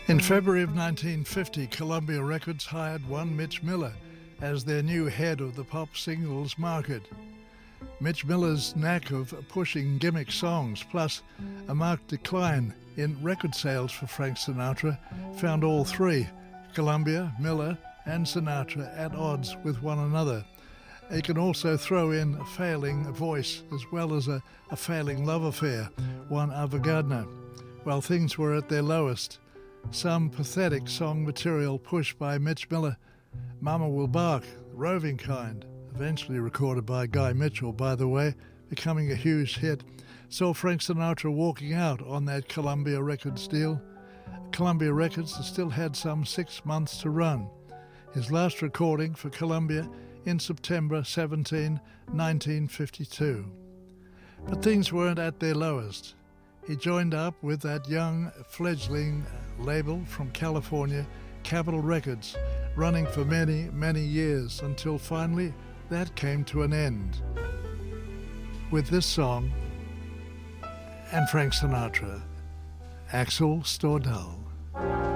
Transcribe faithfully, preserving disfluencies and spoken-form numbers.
In February of nineteen fifty, Columbia Records hired one Mitch Miller as their new head of the pop singles market. Mitch Miller's knack of pushing gimmick songs, plus a marked decline in record sales for Frank Sinatra, found all three, Columbia, Miller and Sinatra, at odds with one another. He can also throw in a failing voice as well as a, a failing love affair, one Ava Gardner. While things were at their lowest, some pathetic song material pushed by Mitch Miller, Mama Will Bark, roving kind, eventually recorded by Guy Mitchell, by the way, becoming a huge hit, saw Frank Sinatra walking out on that Columbia Records deal. Columbia Records still had some six months to run. His last recording for Columbia in September seventeenth, nineteen fifty-two. But things weren't at their lowest. He joined up with that young fledgling label from California, Capitol Records, running for many, many years until finally that came to an end with this song and Frank Sinatra, Axel Stordahl.